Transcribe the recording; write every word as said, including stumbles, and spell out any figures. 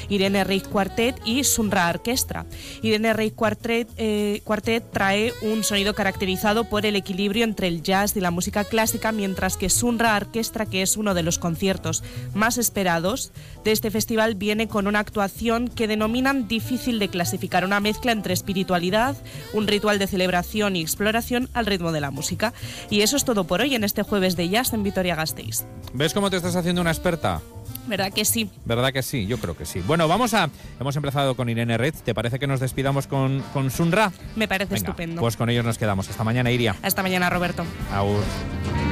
Irene Reid Quartet y Sunra Orquestra. Irene Reid Quartet, eh, Quartet trae un sonido caracterizado por el equilibrio entre el jazz y la música clásica, mientras que Sunra Orquestra, que es uno de los conciertos más esperados de este festival, viene con una actuación que denominan difícil de clasificar, una mezcla entre espiritualidad, un ritual de celebración y exploración al ritmo de la música. Y eso es todo por hoy en este jueves de jazz en Vitoria-Gasteiz. ¿Ves cómo te estás haciendo una experta? ¿Verdad que sí? ¿Verdad que sí? Yo creo que sí. Bueno, vamos a... Hemos empezado con Irene Reid. ¿Te parece que nos despidamos con, con Sunra? Me parece Venga, estupendo. Pues con ellos nos quedamos. Hasta mañana, Iria. Hasta mañana, Roberto. Agur.